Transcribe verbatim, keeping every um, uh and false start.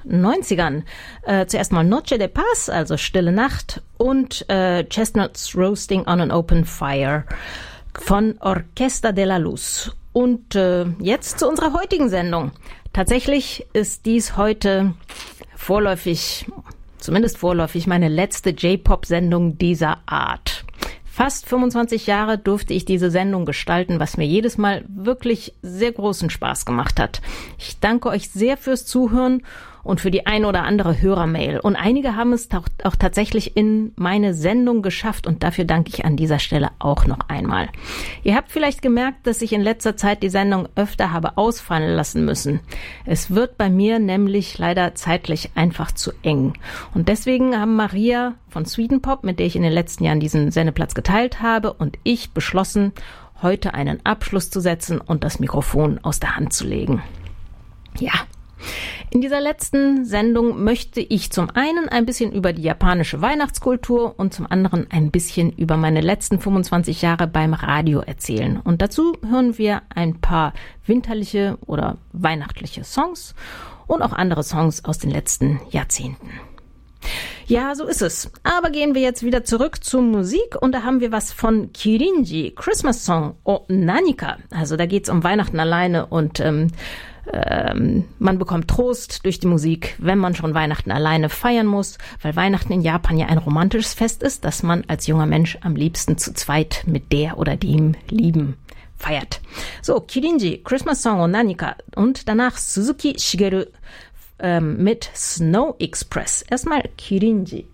neunzigern. Äh, zuerst mal Noche de Paz, also Stille Nacht, und äh, Chestnuts Roasting on an Open Fire von Orquesta de la Luz. Und äh, jetzt zu unserer heutigen Sendung. Tatsächlich ist dies heute vorläufig, zumindest vorläufig, meine letzte J-Pop-Sendung dieser Art. Fast fünfundzwanzig Jahre durfte ich diese Sendung gestalten, was mir jedes Mal wirklich sehr großen Spaß gemacht hat. Ich danke euch sehr fürs Zuhören und für die ein oder andere Hörermail. Und einige haben es auch, auch tatsächlich in meine Sendung geschafft und dafür danke ich an dieser Stelle auch noch einmal. Ihr habt vielleicht gemerkt, dass ich in letzter Zeit die Sendung öfter habe ausfallen lassen müssen. Es wird bei mir nämlich leider zeitlich einfach zu eng. Und deswegen haben Maria von Sweden Pop, mit der ich in den letzten Jahren diesen Sendeplatz geteilt habe, und ich beschlossen, heute einen Abschluss zu setzen und das Mikrofon aus der Hand zu legen. Ja. In dieser letzten Sendung möchte ich zum einen ein bisschen über die japanische Weihnachtskultur und zum anderen ein bisschen über meine letzten fünfundzwanzig Jahre beim Radio erzählen. Und dazu hören wir ein paar winterliche oder weihnachtliche Songs und auch andere Songs aus den letzten Jahrzehnten. Ja, so ist es. Aber gehen wir jetzt wieder zurück zur Musik und da haben wir was von Kirinji, Christmas Song O Nanika. Also da geht's um Weihnachten alleine und ähm, ähm, man bekommt Trost durch die Musik, wenn man schon Weihnachten alleine feiern muss, weil Weihnachten in Japan ja ein romantisches Fest ist, das man als junger Mensch am liebsten zu zweit mit der oder dem Lieben feiert. So, Kirinji, Christmas Song O Nanika und danach Suzuki Shigeru ähm, mit Snow Express. Erstmal Kirinji.